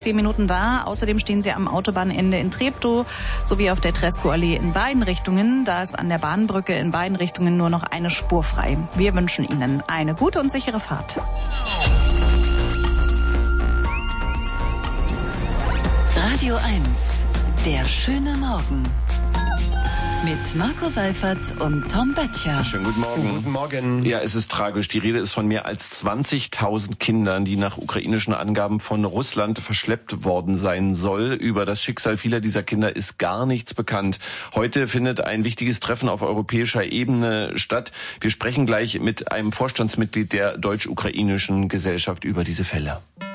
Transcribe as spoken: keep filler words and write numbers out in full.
Zehn Minuten da. Außerdem stehen sie am Autobahnende in Treptow sowie auf der Tresco-Allee in beiden Richtungen. Da ist an der Bahnbrücke in beiden Richtungen nur noch eine Spur frei. Wir wünschen Ihnen eine gute und sichere Fahrt. Radio eins, der schöne Morgen. Mit Marco Seifert und Tom Böttcher. Schönen guten Morgen. Guten Morgen. Ja, es ist tragisch. Die Rede ist von mehr als zwanzigtausend Kindern, die nach ukrainischen Angaben von Russland verschleppt worden sein soll. Über das Schicksal vieler dieser Kinder ist gar nichts bekannt. Heute findet ein wichtiges Treffen auf europäischer Ebene statt. Wir sprechen gleich mit einem Vorstandsmitglied der deutsch-ukrainischen Gesellschaft über diese Fälle.